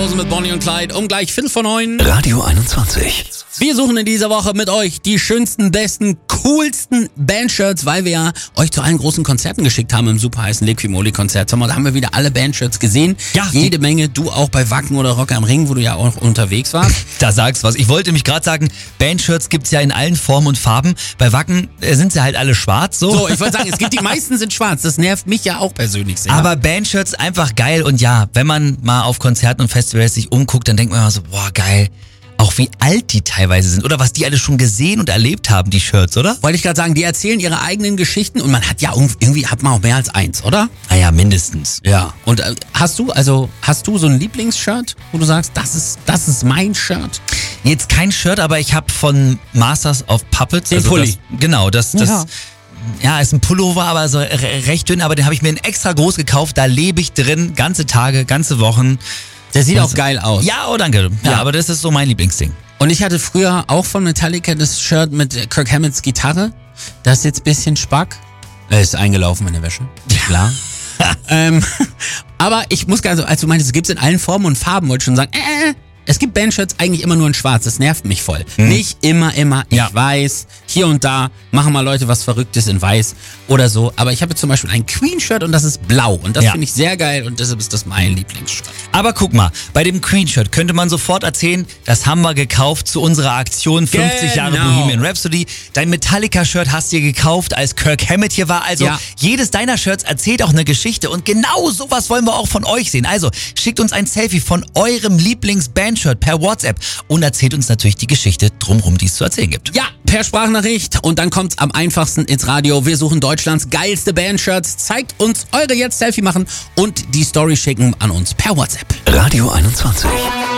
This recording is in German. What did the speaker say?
Rosen mit Bonnie und Clyde um gleich 8:45. Radio 21. Wir suchen in dieser Woche mit euch die schönsten, besten, coolsten Bandshirts, weil wir ja euch zu allen großen Konzerten geschickt haben im super heißen Liquimoli-Konzert. Da haben wir wieder alle Bandshirts gesehen. Ja. Jede Menge, du auch bei Wacken oder Rock am Ring, wo du ja auch unterwegs warst. Da sagst was. Ich wollte mich gerade sagen, Bandshirts gibt's ja in allen Formen und Farben. Bei Wacken sind sie halt alle schwarz. So, ich wollte sagen, die meisten sind schwarz. Das nervt mich ja auch persönlich sehr. Aber Bandshirts einfach geil. Und ja, wenn man mal auf Konzerten und Festivals sich umguckt, dann denkt man immer so, boah, geil. Auch wie alt die teilweise sind oder was die alle schon gesehen und erlebt haben, die Shirts, oder? Wollte ich gerade sagen, die erzählen ihre eigenen Geschichten und man hat ja irgendwie hat man auch mehr als eins, oder? Naja, mindestens. Ja. Und hast du so ein Lieblingsshirt, wo du sagst, das ist mein Shirt? Jetzt kein Shirt, aber ich habe von Masters of Puppets. Den Pulli. Das ja, ist ein Pullover, aber so recht dünn, aber den habe ich mir extra groß gekauft. Da lebe ich drin, ganze Tage, ganze Wochen. Der sieht auch geil aus. Ja, oh danke. Ja, aber das ist so mein Lieblingsding. Und ich hatte früher auch von Metallica das Shirt mit Kirk Hammetts Gitarre. Das ist jetzt ein bisschen Spack. Er ist eingelaufen in der Wäsche. Klar. Aber ich muss gerade so, als du meintest, es gibt es in allen Formen und Farben, wollte ich schon sagen, es gibt Bandshirts eigentlich immer nur in schwarz, das nervt mich voll. Nicht immer, ich weiß, hier und da machen mal Leute was Verrücktes in weiß oder so, aber ich habe zum Beispiel ein Queen-Shirt und das ist blau und das finde ich sehr geil und deshalb ist das mein Lieblingsshirt. Aber guck mal, bei dem Queen-Shirt könnte man sofort erzählen, das haben wir gekauft zu unserer Aktion 50 Jahre Bohemian Rhapsody. Dein Metallica-Shirt hast du dir gekauft, als Kirk Hammett hier war, also jedes deiner Shirts erzählt auch eine Geschichte und genau sowas wollen wir auch von euch sehen. Also schickt uns ein Selfie von eurem Lieblings-Bandshirt per WhatsApp und erzählt uns natürlich die Geschichte drumherum, die es zu erzählen gibt. Ja, per Sprachnachricht und dann kommt's am einfachsten ins Radio. Wir suchen Deutschlands geilste Bandshirts. Zeigt uns eure jetzt Selfie machen und die Story schicken an uns per WhatsApp. Radio 21.